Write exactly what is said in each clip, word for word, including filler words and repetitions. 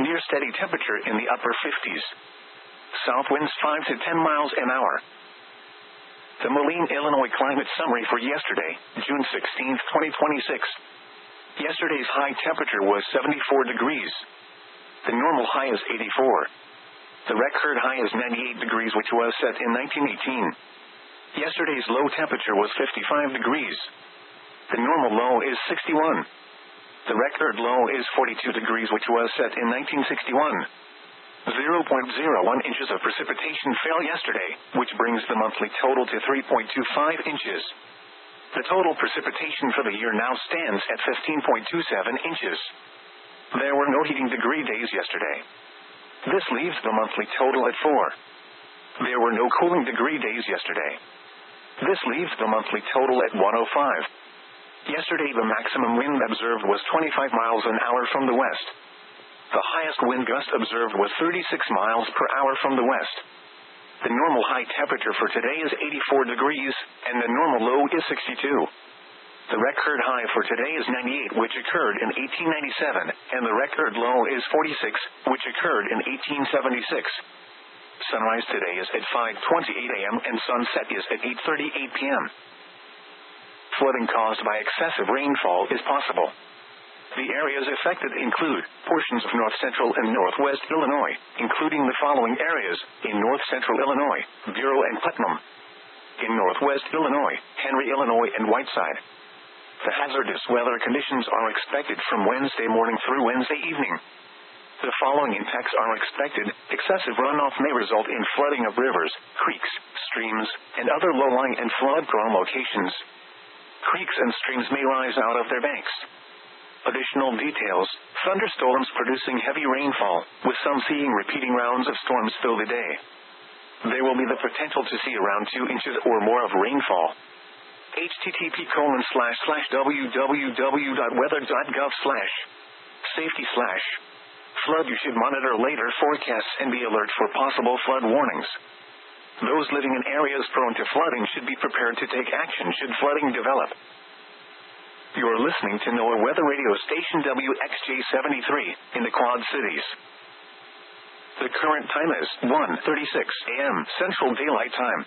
near steady temperature in the upper fifties. South winds five to ten miles an hour. The Moline, Illinois climate summary for yesterday, June sixteenth, twenty twenty-six. Yesterday's high temperature was seventy-four degrees. The normal high is eighty-four. The record high is ninety-eight degrees, which was set in nineteen eighteen. Yesterday's low temperature was fifty-five degrees. The normal low is sixty-one. The record low is forty-two degrees, which was set in nineteen sixty-one. zero point zero one inches of precipitation fell yesterday, which brings the monthly total to three point two five inches. The total precipitation for the year now stands at fifteen point two seven inches. There were no heating degree days yesterday. This leaves the monthly total at four. There were no cooling degree days yesterday. This leaves the monthly total at one oh five. Yesterday the maximum wind observed was twenty-five miles an hour from the west. The highest wind gust observed was thirty-six miles per hour from the west. The normal high temperature for today is eighty-four degrees, and the normal low is sixty-two. The record high for today is ninety-eight, which occurred in eighteen ninety-seven, and the record low is forty-six, which occurred in eighteen seventy-six. Sunrise today is at five twenty-eight a m and sunset is at eight thirty-eight p m Flooding caused by excessive rainfall is possible. The areas affected include portions of north-central and northwest Illinois, including the following areas: in north-central Illinois, Bureau and Putnam; in northwest Illinois, Henry, Illinois, and Whiteside. The hazardous weather conditions are expected from Wednesday morning through Wednesday evening. The following impacts are expected: excessive runoff may result in flooding of rivers, creeks, streams, and other low-lying and flood-prone locations. Creeks and streams may rise out of their banks. Additional details: thunderstorms producing heavy rainfall, with some seeing repeating rounds of storms through the day. There will be the potential to see around two inches or more of rainfall. http colon slash slash www.weather.gov slash safety slash flood. You should monitor later forecasts and be alert for possible flood warnings. Those living in areas prone to flooding should be prepared to take action should flooding develop. You're listening to NOAA Weather Radio Station W X J seventy-three, in the Quad Cities. The current time is one thirty-six a m Central Daylight Time.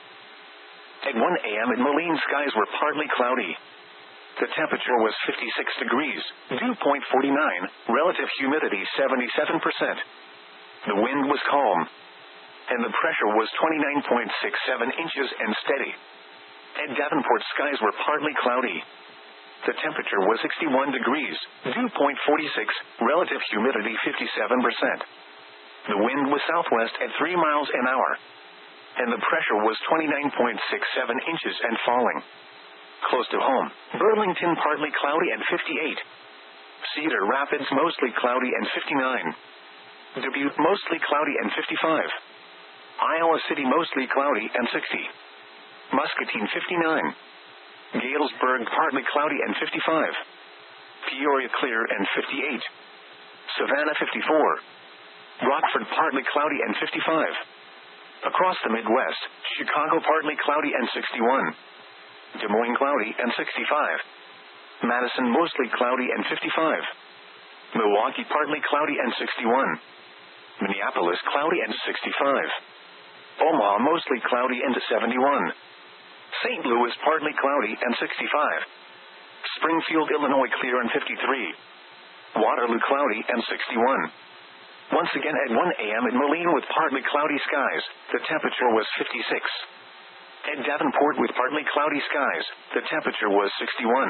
At one a m in Moline, skies were partly cloudy. The temperature was fifty-six degrees, dew point forty-nine, relative humidity seventy-seven percent. The wind was calm, and the pressure was twenty-nine point six seven inches and steady. At Davenport, skies were partly cloudy. The temperature was sixty-one degrees, dew point forty-six, relative humidity fifty-seven percent. The wind was southwest at three miles an hour, and the pressure was twenty-nine point six seven inches and falling. Close to home, Burlington partly cloudy and fifty-eight. Cedar Rapids mostly cloudy and fifty-nine. Dubuque mostly cloudy and fifty-five. Iowa City mostly cloudy and sixty. Muscatine fifty-nine. Galesburg partly cloudy and fifty-five. Peoria clear and fifty-eight. Savannah fifty-four. Rockford partly cloudy and fifty-five. Across the Midwest, Chicago partly cloudy and sixty-one. Des Moines cloudy and sixty-five. Madison mostly cloudy and fifty-five. Milwaukee partly cloudy and sixty-one. Minneapolis cloudy and sixty-five. Omaha mostly cloudy and seventy-one. Saint Louis partly cloudy and sixty-five. Springfield, Illinois clear and fifty-three. Waterloo cloudy and sixty-one. Once again at one a m in Moline with partly cloudy skies, the temperature was fifty-six. At Davenport with partly cloudy skies, the temperature was sixty-one.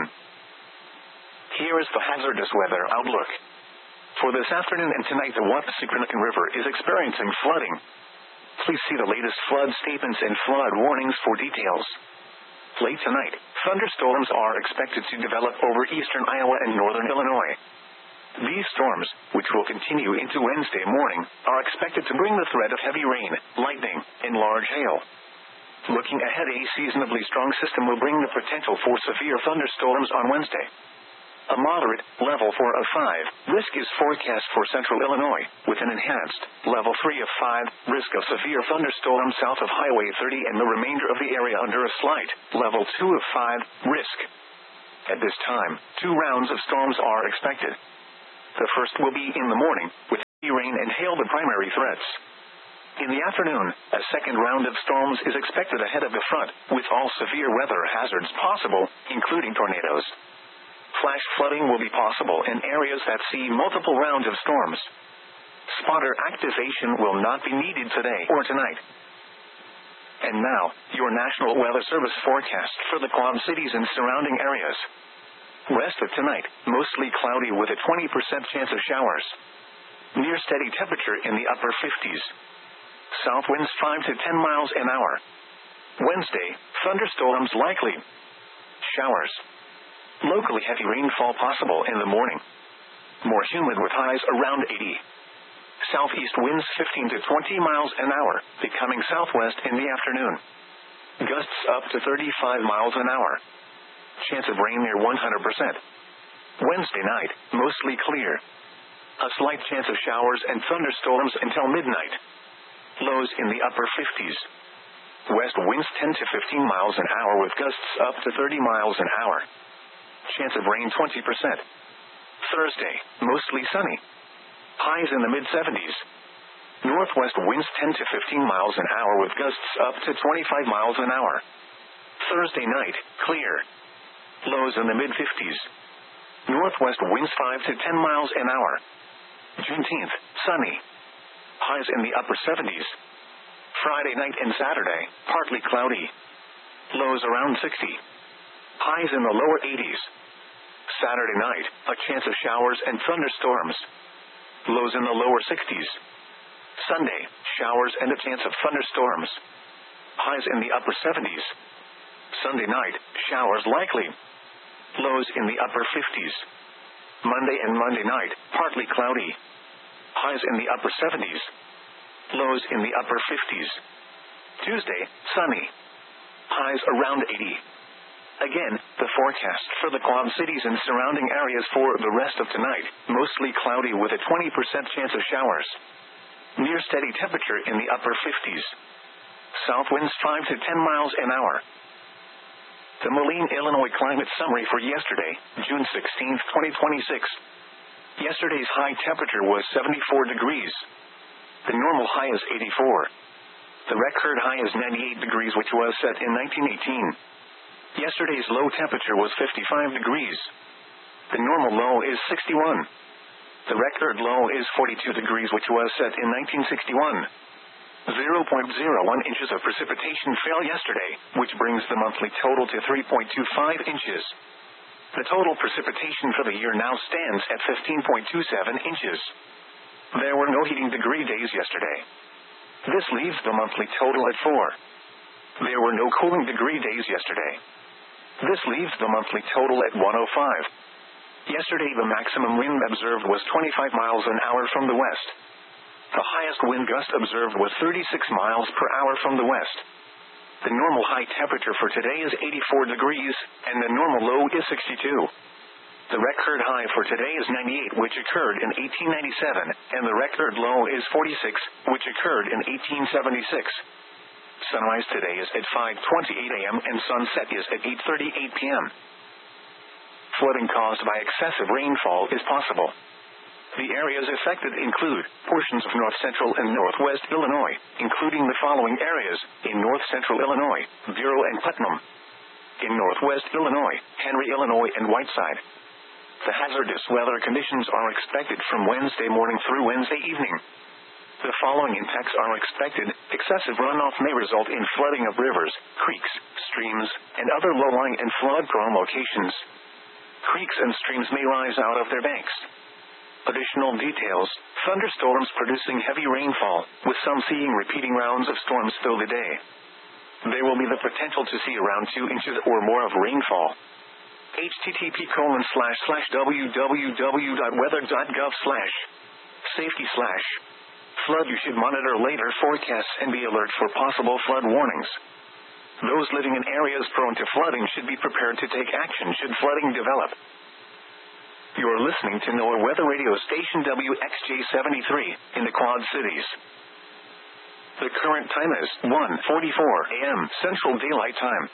Here is the hazardous weather outlook. For this afternoon and tonight, the Wappassycranacan River is experiencing flooding. Please see the latest flood statements and flood warnings for details. Late tonight, thunderstorms are expected to develop over eastern Iowa and northern Illinois. These storms, which will continue into Wednesday morning, are expected to bring the threat of heavy rain, lightning, and large hail. Looking ahead, a seasonably strong system will bring the potential for severe thunderstorms on Wednesday. A moderate, level four of five, risk is forecast for central Illinois, with an enhanced, level three of five, risk of severe thunderstorms south of Highway thirty and the remainder of the area under a slight, level two of five, risk. At this time, two rounds of storms are expected. The first will be in the morning, with heavy rain and hail the primary threats. In the afternoon, a second round of storms is expected ahead of the front, with all severe weather hazards possible, including tornadoes. Flash flooding will be possible in areas that see multiple rounds of storms. Spotter activation will not be needed today or tonight. And now, your National Weather Service forecast for the Quad Cities and surrounding areas. Rest of tonight, mostly cloudy with a twenty percent chance of showers. Near steady temperature in the upper fifties. South winds five to ten miles an hour. Wednesday, thunderstorms likely. Showers. Locally heavy rainfall possible in the morning. More humid with highs around eighty. Southeast winds fifteen to twenty miles an hour, becoming southwest in the afternoon. Gusts up to thirty-five miles an hour. Chance of rain near one hundred percent. Wednesday night, mostly clear. A slight chance of showers and thunderstorms until midnight. Lows in the upper fifties. West winds ten to fifteen miles an hour with gusts up to thirty miles an hour. Chance of rain twenty percent. Thursday, mostly sunny. Highs in the mid-seventies. Northwest winds ten to fifteen miles an hour with gusts up to twenty-five miles an hour. Thursday night, clear. Lows in the mid-fifties. Northwest winds five to ten miles an hour. Juneteenth, sunny. Highs in the upper seventies. Friday night and Saturday, partly cloudy. Lows around sixty. Highs in the lower eighties. Saturday night, a chance of showers and thunderstorms. Lows in the lower sixties. Sunday, showers and a chance of thunderstorms. Highs in the upper seventies. Sunday night, showers likely. Lows in the upper fifties. Monday and Monday night, partly cloudy. Highs in the upper seventies. Lows in the upper fifties. Tuesday, sunny. Highs around eighty. Again, the forecast for the Quad Cities and surrounding areas for the rest of tonight, mostly cloudy with a twenty percent chance of showers. Near steady temperature in the upper fifties. South winds five to ten miles an hour. The Moline, Illinois climate summary for yesterday, June sixteenth, twenty twenty-six. Yesterday's high temperature was seventy-four degrees. The normal high is eighty-four. The record high is ninety-eight degrees, which was set in nineteen eighteen. Yesterday's low temperature was fifty-five degrees. The normal low is sixty-one. The record low is forty-two degrees, which was set in nineteen sixty-one. zero point zero one inches of precipitation fell yesterday, which brings the monthly total to three point two five inches. The total precipitation for the year now stands at fifteen point two seven inches. There were no heating degree days yesterday. This leaves the monthly total at four. There were no cooling degree days yesterday. This leaves the monthly total at one hundred five. Yesterday the maximum wind observed was twenty-five miles an hour from the west. The highest wind gust observed was thirty-six miles per hour from the west. The normal high temperature for today is eighty-four degrees, and the normal low is sixty-two. The record high for today is ninety-eight, which occurred in eighteen ninety-seven, and the record low is forty-six, which occurred in eighteen seventy-six. Sunrise today is at five twenty-eight a m and sunset is at eight thirty-eight p m Flooding caused by excessive rainfall is possible. The areas affected include portions of north-central and northwest Illinois, including the following areas: in north-central Illinois, Bureau and Putnam; in northwest Illinois, Henry, Illinois, and Whiteside. The hazardous weather conditions are expected from Wednesday morning through Wednesday evening. The following impacts are expected: excessive runoff may result in flooding of rivers, creeks, streams, and other low-lying and flood-prone locations. Creeks and streams may rise out of their banks. Additional details: thunderstorms producing heavy rainfall, with some seeing repeating rounds of storms through the day. There will be the potential to see around two inches or more of rainfall. http colon slash slash www.weather.gov slash safety slash flood. You should monitor later forecasts and be alert for possible flood warnings. Those living in areas prone to flooding should be prepared to take action should flooding develop. You are listening to NOAA Weather Radio Station W X J seventy-three in the Quad Cities. The current time is one forty-four a m Central Daylight Time.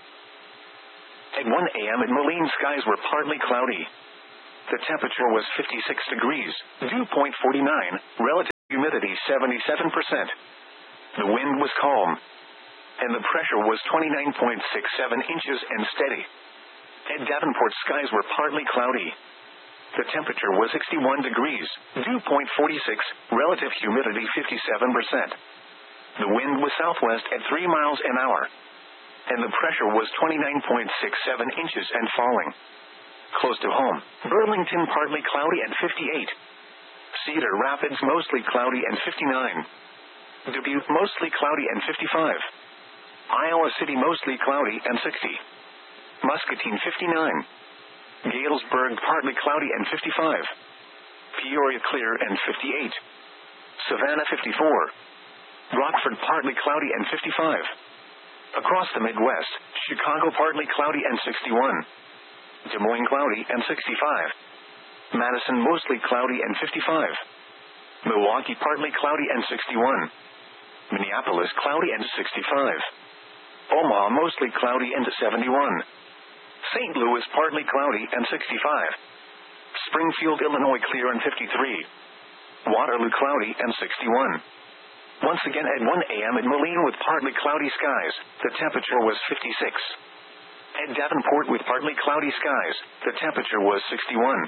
At one a m in Moline, skies were partly cloudy. The temperature was fifty-six degrees, dew point forty-nine, relative humidity humidity seventy-seven percent. The wind was calm, and the pressure was twenty-nine point six seven inches and steady. At Davenport, skies were partly cloudy. The temperature was sixty-one degrees, dew point forty-six, relative humidity fifty-seven percent. The wind was southwest at three miles an hour, and the pressure was twenty-nine point six seven inches and falling. Close to home, Burlington partly cloudy and fifty-eight. Cedar Rapids mostly cloudy and fifty-nine. Dubuque mostly cloudy and fifty-five. Iowa City mostly cloudy and sixty. Muscatine fifty-nine. Galesburg partly cloudy and fifty-five. Peoria clear and fifty-eight. Savannah fifty-four. Rockford partly cloudy and fifty-five. Across the Midwest, Chicago partly cloudy and sixty-one. Des Moines cloudy and sixty-five. Madison mostly cloudy and fifty-five. Milwaukee partly cloudy and sixty-one. Minneapolis cloudy and sixty-five. Omaha mostly cloudy and seventy-one. Saint Louis partly cloudy and sixty-five. Springfield, Illinois clear and fifty-three. Waterloo cloudy and sixty-one. Once again at one a m in Moline with partly cloudy skies, the temperature was fifty-six. At Davenport with partly cloudy skies, the temperature was sixty-one.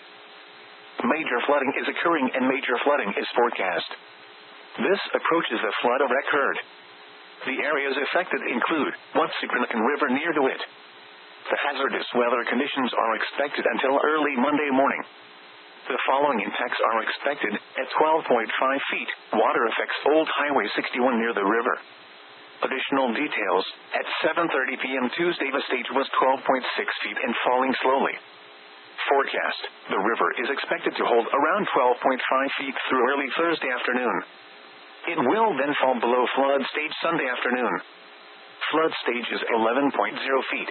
Major flooding is occurring and major flooding is forecast. This approaches the flood of record. The areas affected include Watsicranacan River near DeWitt. The hazardous weather conditions are expected until early Monday morning. The following impacts are expected at twelve point five feet. Water affects Old Highway sixty-one near the river. Additional details, at seven thirty p m Tuesday the stage was twelve point six feet and falling slowly. Forecast, the river is expected to hold around twelve point five feet through early Thursday afternoon. It will then fall below flood stage Sunday afternoon. Flood stage is eleven point zero feet.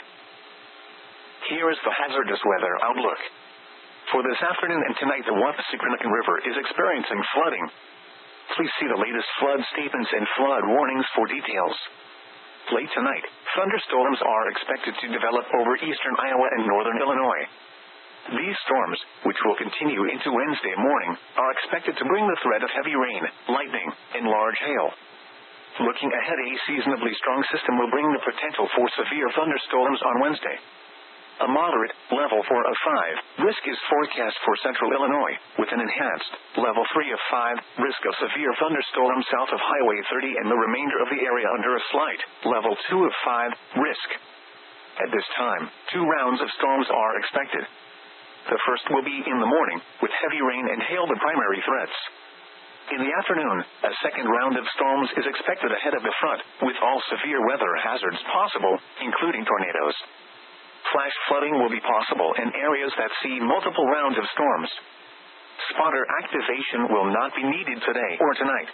Here is the hazardous weather outlook. For this afternoon and tonight, the Watsicranacan River is experiencing flooding. Please see the latest flood statements and flood warnings for details. Late tonight, thunderstorms are expected to develop over eastern Iowa and northern Illinois. These storms, which will continue into Wednesday morning, are expected to bring the threat of heavy rain, lightning, and large hail. Looking ahead, a seasonably strong system will bring the potential for severe thunderstorms on Wednesday. A moderate, level four of five, risk is forecast for central Illinois, with an enhanced, level three of five, risk of severe thunderstorms south of Highway thirty and the remainder of the area under a slight, level two of five, risk. At this time, two rounds of storms are expected. The first will be in the morning, with heavy rain and hail the primary threats. In the afternoon, a second round of storms is expected ahead of the front, with all severe weather hazards possible, including tornadoes. Flash flooding will be possible in areas that see multiple rounds of storms. Spotter activation will not be needed today or tonight.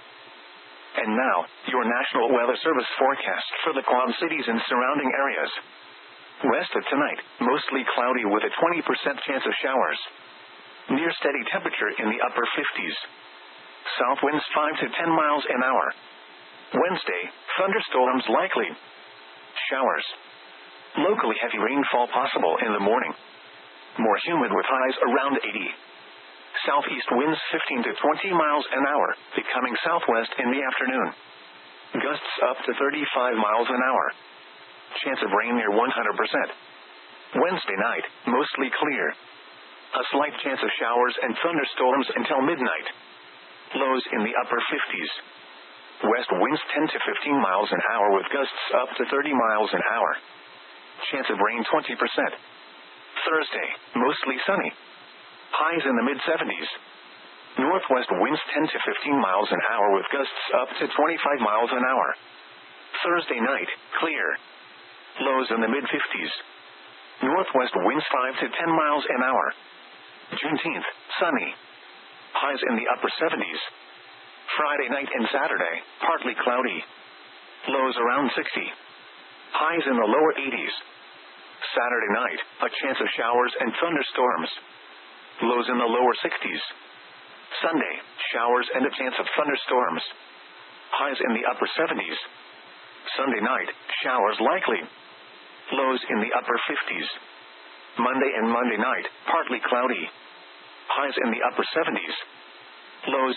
And now, your National Weather Service forecast for the Quad Cities and surrounding areas. West of tonight, mostly cloudy with a twenty percent chance of showers. Near steady temperature in the upper fifties. South winds five to ten miles an hour. Wednesday, thunderstorms likely. Showers. Locally heavy rainfall possible in the morning. More humid with highs around eighty. Southeast winds fifteen to twenty miles an hour, becoming southwest in the afternoon. Gusts up to thirty-five miles an hour. Chance of rain near one hundred percent. Wednesday night, mostly clear. A slight chance of showers and thunderstorms until midnight. Lows in the upper fifties. West winds ten to fifteen miles an hour with gusts up to thirty miles an hour. Chance of rain twenty percent. Thursday, mostly sunny. Highs in the mid-seventies. Northwest winds ten to fifteen miles an hour with gusts up to twenty-five miles an hour. Thursday night, clear. Lows in the mid-fifties. Northwest winds five to ten miles an hour. Juneteenth, sunny. Highs in the upper seventies. Friday night and Saturday, partly cloudy. Lows around sixty. Highs in the lower eighties. Saturday night, a chance of showers and thunderstorms. Lows in the lower sixties. Sunday, showers and a chance of thunderstorms. Highs in the upper seventies. Sunday night, showers likely. Lows in the upper fifties. Monday and Monday night, partly cloudy. Highs in the upper seventies. Lows in the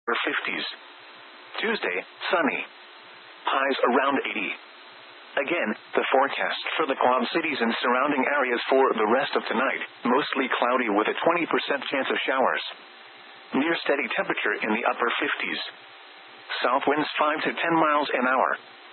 fifties. Tuesday, sunny. Highs around eighty. Again, the forecast for the Quad Cities and surrounding areas for the rest of tonight, mostly cloudy with a twenty percent chance of showers. Near steady temperature in the upper fifties. South winds five to ten miles an hour.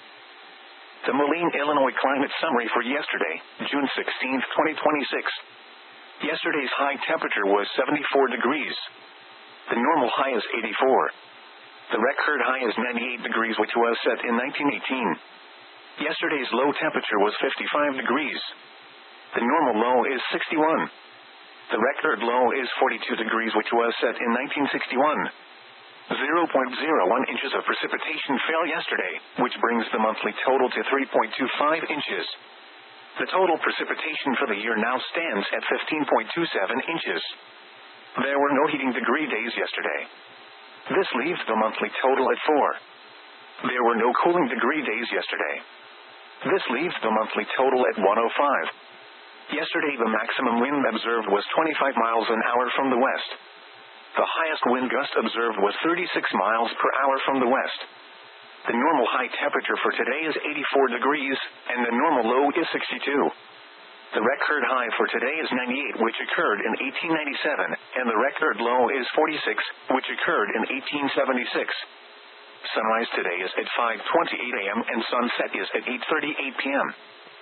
The Moline, Illinois climate summary for yesterday, June sixteenth, twenty twenty-six. Yesterday's high temperature was seventy-four degrees. The normal high is eighty-four. The record high is ninety-eight degrees, which was set in nineteen eighteen. Yesterday's low temperature was fifty-five degrees. The normal low is sixty-one. The record low is forty-two degrees, which was set in nineteen sixty-one. zero point zero one inches of precipitation fell yesterday, which brings the monthly total to three point two five inches. The total precipitation for the year now stands at fifteen point two seven inches. There were no heating degree days yesterday. This leaves the monthly total at four. There were no cooling degree days yesterday. This leaves the monthly total at one oh five. Yesterday the maximum wind observed was twenty-five miles an hour from the west. The highest wind gust observed was thirty-six miles per hour from the west. The normal high temperature for today is eighty-four degrees, and the normal low is sixty-two. The record high for today is ninety-eight, which occurred in eighteen ninety-seven, and the record low is forty-six, which occurred in eighteen seventy-six. Sunrise today is at five twenty-eight a m and sunset is at eight thirty-eight p m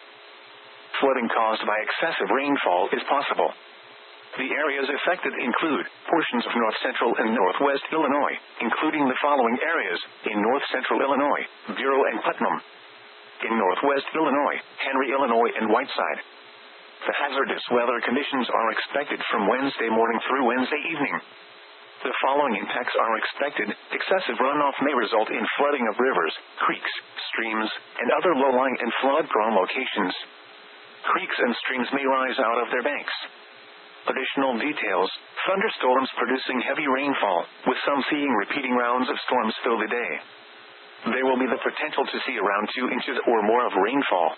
Flooding caused by excessive rainfall is possible. The areas affected include portions of north-central and northwest Illinois, including the following areas: in north-central Illinois, Bureau and Putnam; in northwest Illinois, Henry, Illinois, and Whiteside. The hazardous weather conditions are expected from Wednesday morning through Wednesday evening. The following impacts are expected: excessive runoff may result in flooding of rivers, creeks, streams, and other low-lying and flood-prone locations. Creeks and streams may rise out of their banks. Additional details: thunderstorms producing heavy rainfall, with some seeing repeating rounds of storms through the day. There will be the potential to see around two inches or more of rainfall.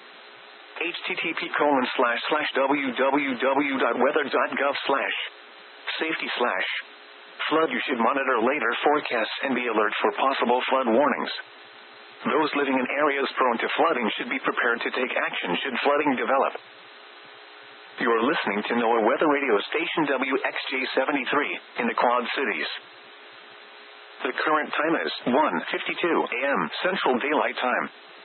http colon slash slash www.weather.gov slash safety slash flood. You should monitor later forecasts and be alert for possible flood warnings. Those living in areas prone to flooding should be prepared to take action should flooding develop. You are listening to NOAA Weather Radio Station W X J seventy-three in the Quad Cities. The current time is one fifty-two a m Central Daylight Time.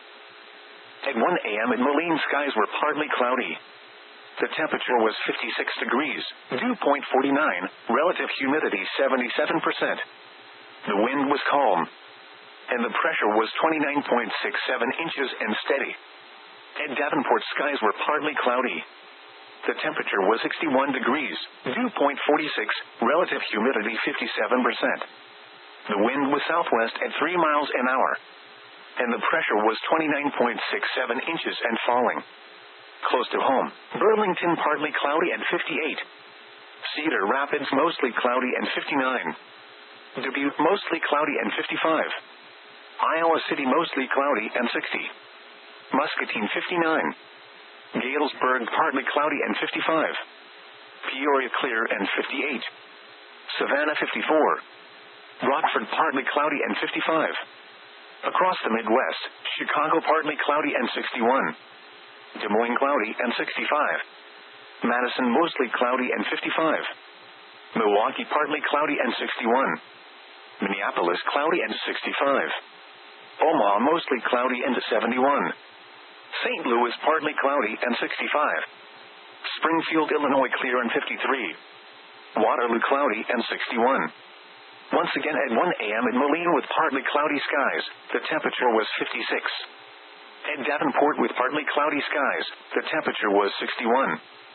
At one a m at Moline, skies were partly cloudy. The temperature was fifty-six degrees, dew point forty-nine, relative humidity seventy-seven percent. The wind was calm, and the pressure was twenty-nine point six seven inches and steady. At Davenport, skies were partly cloudy. The temperature was sixty-one degrees, dew point forty-six, relative humidity fifty-seven percent. The wind was southwest at three miles an hour, and the pressure was twenty-nine point six seven inches and falling. Close to home, Burlington partly cloudy and fifty-eight. Cedar Rapids mostly cloudy and fifty-nine. Dubuque mostly cloudy and fifty-five. Iowa City mostly cloudy and sixty. Muscatine fifty-nine. Galesburg partly cloudy and fifty-five. Peoria clear and fifty-eight. Savannah fifty-four. Rockford partly cloudy and fifty-five. Across the Midwest, Chicago partly cloudy and sixty-one. Des Moines cloudy and sixty-five. Madison mostly cloudy and fifty-five. Milwaukee partly cloudy and sixty-one. Minneapolis cloudy and sixty-five. Omaha mostly cloudy and seventy-one. Saint Louis partly cloudy and sixty-five. Springfield, Illinois clear and fifty-three. Waterloo cloudy and sixty-one. Once again at one a m at Moline with partly cloudy skies, the temperature was fifty-six. At Davenport with partly cloudy skies, the temperature was sixty-one.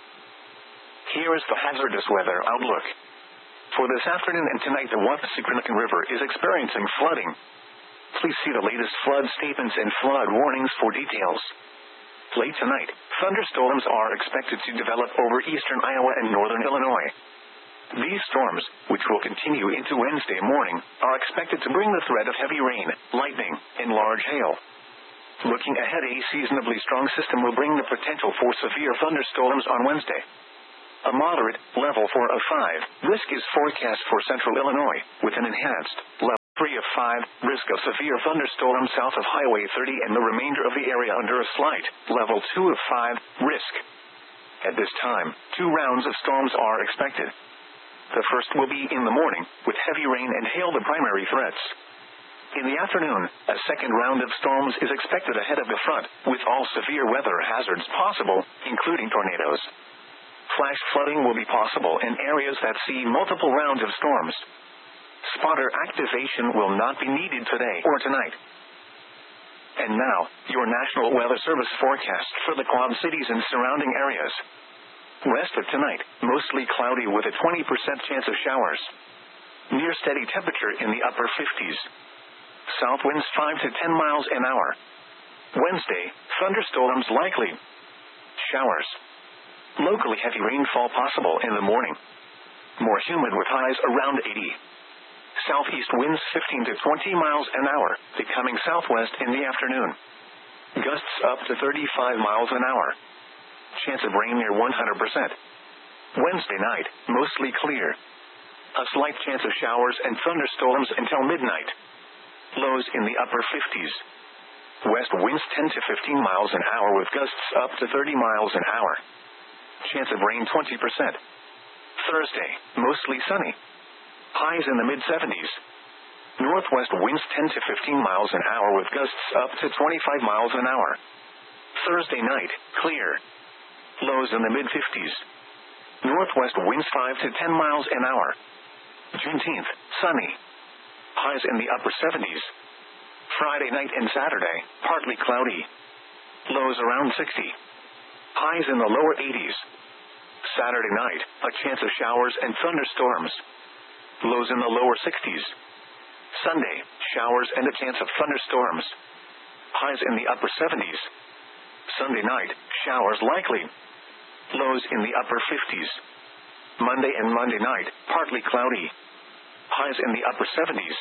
Here is the hazardous weather outlook. For this afternoon and tonight, the Wapasycranacan River is experiencing flooding. Please see the latest flood statements and flood warnings for details. Late tonight, thunderstorms are expected to develop over eastern Iowa and northern Illinois. These storms, which will continue into Wednesday morning, are expected to bring the threat of heavy rain, lightning, and large hail. Looking ahead, a seasonably strong system will bring the potential for severe thunderstorms on Wednesday. A moderate level four of five risk is forecast for central Illinois, with an enhanced level five, risk of severe thunderstorm south of Highway thirty and the remainder of the area under a slight, level two of five, risk. At this time, two rounds of storms are expected. The first will be in the morning, with heavy rain and hail the primary threats. In the afternoon, a second round of storms is expected ahead of the front, with all severe weather hazards possible, including tornadoes. Flash flooding will be possible in areas that see multiple rounds of storms. Spotter activation will not be needed today or tonight. And now, your National Weather Service forecast for the Quad Cities and surrounding areas. Rest of tonight, mostly cloudy with a twenty percent chance of showers. Near steady temperature in the upper fifties. South winds five to ten miles an hour. Wednesday, thunderstorms likely. Showers. Locally heavy rainfall possible in the morning. More humid with highs around eighty. Southeast winds fifteen to twenty miles an hour, becoming southwest in the afternoon. Gusts up to thirty-five miles an hour. Chance of rain near one hundred percent. Wednesday night, mostly clear. A slight chance of showers and thunderstorms until midnight. Lows in the upper fifties. West winds ten to fifteen miles an hour with gusts up to thirty miles an hour. Chance of rain twenty percent. Thursday, mostly sunny. Highs in the mid-seventies. Northwest winds ten to fifteen miles an hour with gusts up to twenty-five miles an hour. Thursday night, clear. Lows in the mid-fifties. Northwest winds five to ten miles an hour. Juneteenth, sunny. Highs in the upper seventies. Friday night and Saturday, partly cloudy. Lows around sixty. Highs in the lower eighties. Saturday night, a chance of showers and thunderstorms. Lows in the lower sixties. Sunday, showers and a chance of thunderstorms. Highs in the upper seventies. Sunday night, showers likely. Lows in the upper fifties. Monday and Monday night, partly cloudy. Highs in the upper seventies.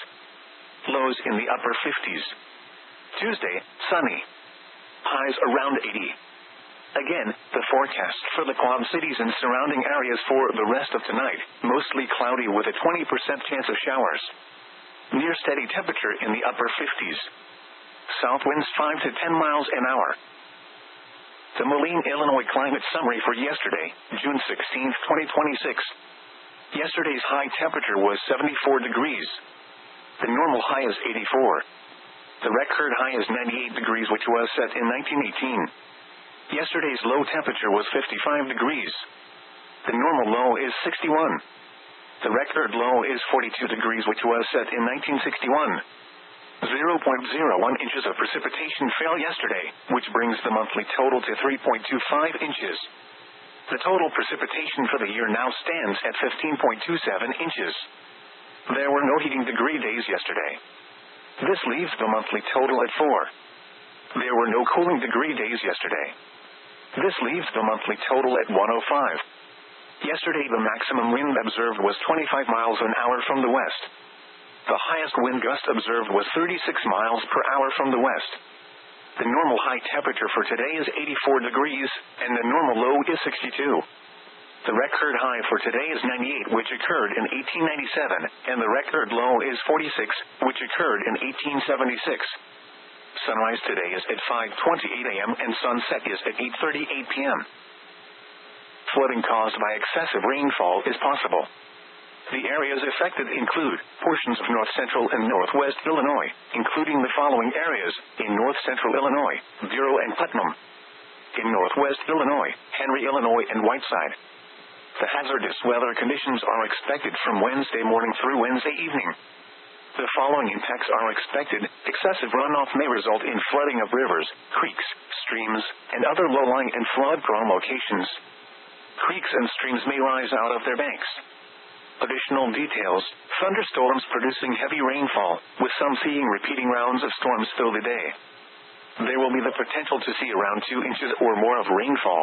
Lows in the upper fifties. Tuesday, sunny. Highs around eighty. Again, the forecast for the Quad Cities and surrounding areas for the rest of tonight, mostly cloudy with a twenty percent chance of showers. Near steady temperature in the upper fifties. South winds five to ten miles an hour. The Moline, Illinois climate summary for yesterday, June sixteenth, twenty twenty-six. Yesterday's high temperature was seventy-four degrees. The normal high is eighty-four. The record high is ninety-eight degrees, which was set in nineteen eighteen. Yesterday's low temperature was fifty-five degrees. The normal low is sixty-one. The record low is forty-two degrees, which was set in nineteen sixty-one. zero point zero one inches of precipitation fell yesterday, which brings the monthly total to three point two five inches. The total precipitation for the year now stands at fifteen point two seven inches. There were no heating degree days yesterday. This leaves the monthly total at four. There were no cooling degree days yesterday. This leaves the monthly total at one hundred five. Yesterday the maximum wind observed was twenty-five miles an hour from the west. The highest wind gust observed was thirty-six miles per hour from the west. The normal high temperature for today is eighty-four degrees, and the normal low is sixty-two. The record high for today is ninety-eight, which occurred in eighteen ninety-seven, and the record low is forty-six, which occurred in eighteen seventy-six. Sunrise today is at five twenty-eight a.m. and sunset is at eight thirty-eight p.m. Flooding caused by excessive rainfall is possible. The areas affected include portions of north central and northwest Illinois, including the following areas: in north central Illinois, Bureau and Putnam; in northwest Illinois, Henry, Illinois, and Whiteside. The hazardous weather conditions are expected from Wednesday morning through Wednesday evening. The following impacts are expected: excessive runoff may result in flooding of rivers, creeks, streams, and other low-lying and flood-prone locations. Creeks and streams may rise out of their banks. Additional details: thunderstorms producing heavy rainfall, with some seeing repeating rounds of storms through the day. There will be the potential to see around two inches or more of rainfall.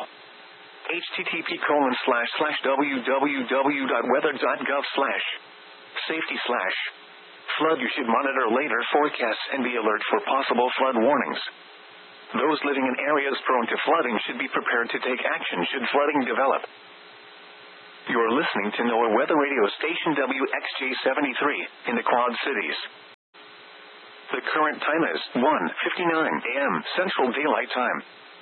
http colon slash slash www dot weather dot gov slash safety slash flood. You should monitor later forecasts and be alert for possible flood warnings. Those living in areas prone to flooding should be prepared to take action should flooding develop. You are listening to NOAA Weather Radio Station W X J seventy-three in the Quad Cities. The current time is one fifty-nine a m Central Daylight Time.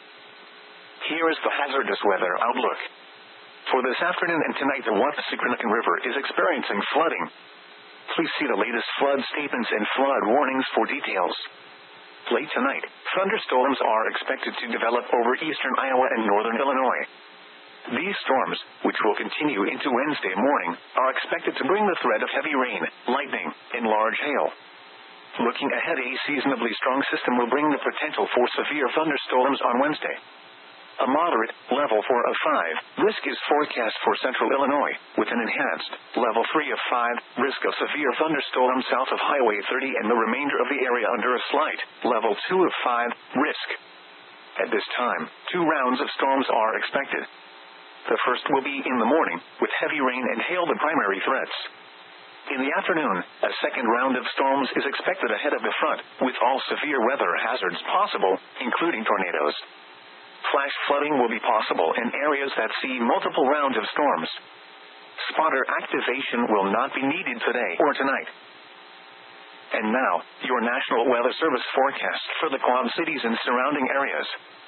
Here is the hazardous weather outlook. For this afternoon and tonight, the Wapasikanakan River is experiencing flooding. Please see the latest flood statements and flood warnings for details. Late tonight, thunderstorms are expected to develop over eastern Iowa and northern Illinois. These storms, which will continue into Wednesday morning, are expected to bring the threat of heavy rain, lightning, and large hail. Looking ahead, a seasonably strong system will bring the potential for severe thunderstorms on Wednesday. A moderate, level four of five, risk is forecast for central Illinois, with an enhanced, level three of five, risk of severe thunderstorms south of Highway thirty and the remainder of the area under a slight, level two of five, risk. At this time, two rounds of storms are expected. The first will be in the morning, with heavy rain and hail the primary threats. In the afternoon, a second round of storms is expected ahead of the front, with all severe weather hazards possible, including tornadoes. Flash flooding will be possible in areas that see multiple rounds of storms. Spotter activation will not be needed today or tonight. And now, your National Weather Service forecast for the Quad Cities and surrounding areas.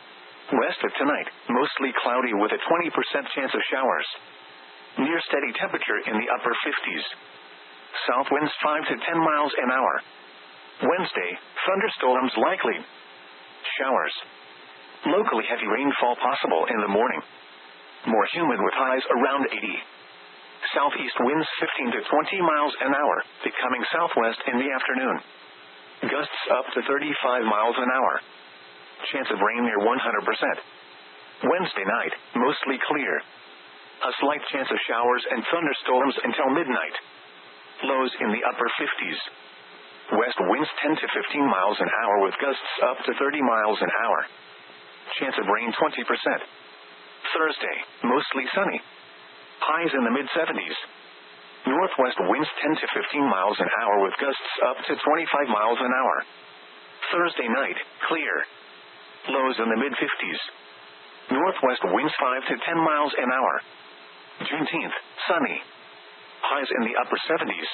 West of tonight, mostly cloudy with a twenty percent chance of showers. Near steady temperature in the upper fifties. South winds five to ten miles an hour. Wednesday, thunderstorms likely. Showers. Locally heavy rainfall possible in the morning. More humid with highs around eighty. Southeast winds fifteen to twenty miles an hour, becoming southwest in the afternoon. Gusts up to thirty-five miles an hour. Chance of rain near one hundred percent. Wednesday night, mostly clear. A slight chance of showers and thunderstorms until midnight. Lows in the upper fifties. West winds ten to fifteen miles an hour with gusts up to thirty miles an hour. Chance of rain twenty percent. Thursday, mostly sunny. Highs in the mid seventies. Northwest winds ten to fifteen miles an hour with gusts up to twenty-five miles an hour. Thursday night, clear. Lows in the mid fifties. Northwest winds five to ten miles an hour. Juneteenth, sunny. Highs in the upper seventies.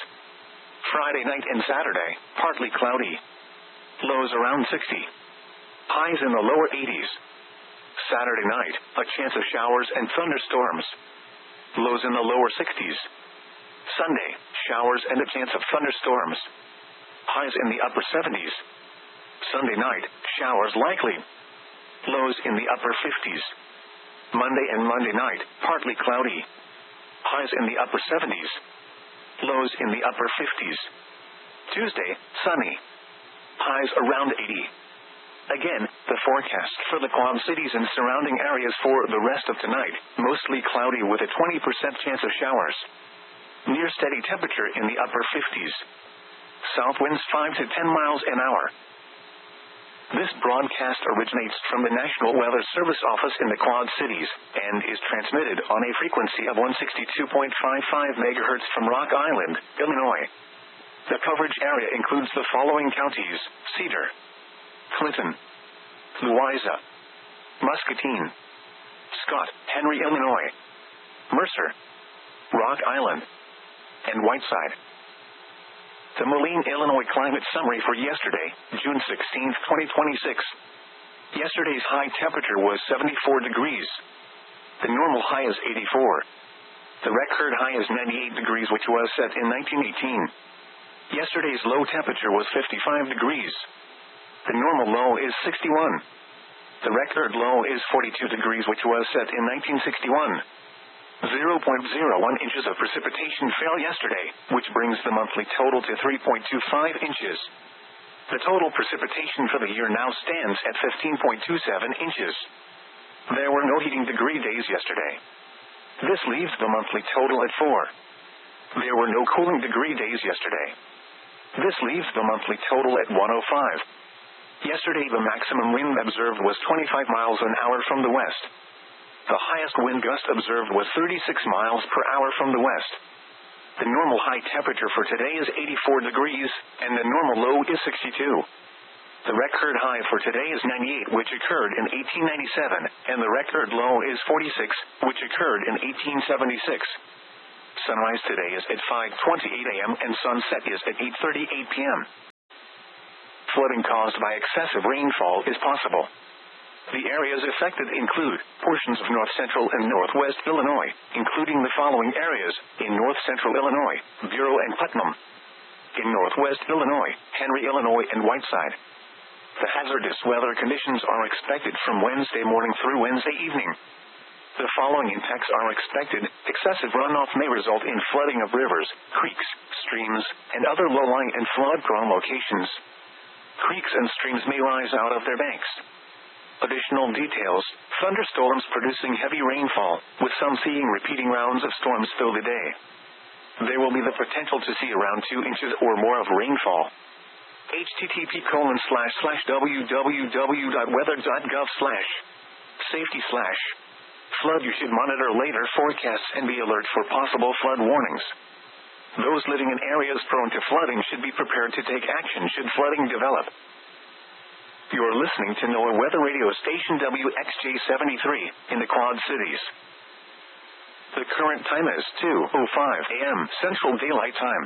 Friday night and Saturday, partly cloudy. Lows around sixty. Highs in the lower eighties. Saturday night, a chance of showers and thunderstorms. Lows in the lower sixties. Sunday, showers and a chance of thunderstorms. Highs in the upper seventies. Sunday night, showers likely. Lows in the upper fifties. Monday and Monday night, partly cloudy. Highs in the upper seventies. Lows in the upper fifties. Tuesday, sunny. Highs around eighty. Again, the forecast for the Quad Cities and surrounding areas for the rest of tonight, mostly cloudy with a twenty percent chance of showers. Near steady temperature in the upper fifties. South winds five to ten miles an hour. This broadcast originates from the National Weather Service office in the Quad Cities, and is transmitted on a frequency of one sixty-two point five five megahertz from Rock Island, Illinois. The coverage area includes the following counties: Cedar, Clinton, Louisa, Muscatine, Scott, Henry, Illinois, Mercer, Rock Island, and Whiteside. The Moline, Illinois climate summary for yesterday, June sixteenth, twenty twenty-six. Yesterday's high temperature was seventy-four degrees. The normal high is eighty-four. The record high is ninety-eight degrees, which was set in nineteen eighteen. Yesterday's low temperature was fifty-five degrees. The normal low is sixty-one. The record low is forty-two degrees, which was set in nineteen sixty-one. zero point zero one inches of precipitation fell yesterday, which brings the monthly total to three point two five inches. The total precipitation for the year now stands at fifteen point two seven inches. There were no heating degree days yesterday. This leaves the monthly total at four. There were no cooling degree days yesterday. This leaves the monthly total at one oh five. Yesterday the maximum wind observed was twenty-five miles an hour from the west. The highest wind gust observed was thirty-six miles per hour from the west. The normal high temperature for today is eighty-four degrees, and the normal low is sixty-two. The record high for today is ninety-eight, which occurred in eighteen ninety-seven, and the record low is forty-six, which occurred in eighteen seventy-six. Sunrise today is at five twenty-eight a m and sunset is at eight thirty-eight p m flooding caused by excessive rainfall is possible. The areas affected include portions of north central and northwest Illinois, including the following areas: in north central Illinois, Bureau and Putnam; in northwest Illinois, Henry, Illinois, and Whiteside. The hazardous weather conditions are expected from Wednesday morning through Wednesday evening. The following impacts are expected: excessive runoff may result in flooding of rivers, creeks, streams, and other low-lying and flood-prone locations. Creeks and streams may rise out of their banks. Additional details: thunderstorms producing heavy rainfall, with some seeing repeating rounds of storms through the day. There will be the potential to see around two inches or more of rainfall. http colon slash slash www.weather.gov slash safety slash flood. You should monitor later forecasts and be alert for possible flood warnings. Those living in areas prone to flooding should be prepared to take action should flooding develop. You are listening to NOAA Weather Radio Station W X J seventy-three in the Quad Cities. The current time is two oh five a.m. Central Daylight Time.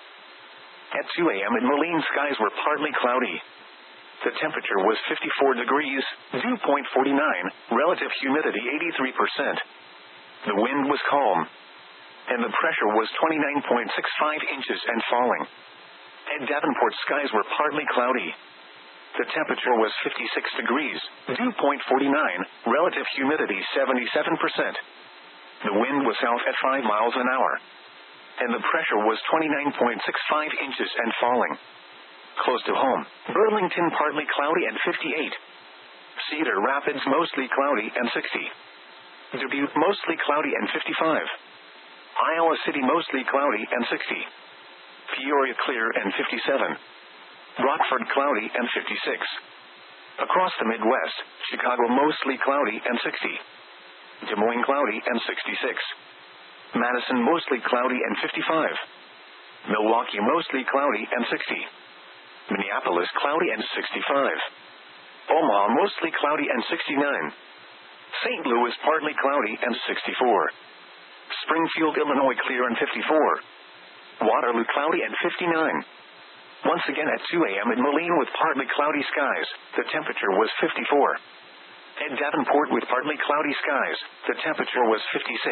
At two a.m. in Moline, skies were partly cloudy. The temperature was fifty-four degrees, dew point forty-nine, relative humidity eighty-three percent. The wind was calm, and the pressure was twenty-nine point six five inches and falling. At Davenport, skies were partly cloudy. The temperature was fifty-six degrees, dew point forty-nine, relative humidity seventy-seven percent. The wind was south at five miles an hour, and the pressure was twenty-nine point six five inches and falling. Close to home, Burlington partly cloudy and fifty-eight. Cedar Rapids mostly cloudy and sixty. Dubuque mostly cloudy and fifty-five. Iowa City mostly cloudy and sixty. Peoria clear and fifty-seven. Rockford cloudy and fifty-six. Across the Midwest, Chicago mostly cloudy and sixty. Des Moines cloudy and sixty-six. Madison mostly cloudy and fifty-five. Milwaukee mostly cloudy and sixty. Minneapolis cloudy and sixty-five. Omaha mostly cloudy and sixty-nine. Saint Louis partly cloudy and sixty-four. Springfield, Illinois clear and fifty-four. Waterloo cloudy and fifty-nine. Once again at two a.m. in Moline with partly cloudy skies, the temperature was fifty-four. At Davenport with partly cloudy skies, the temperature was fifty-six.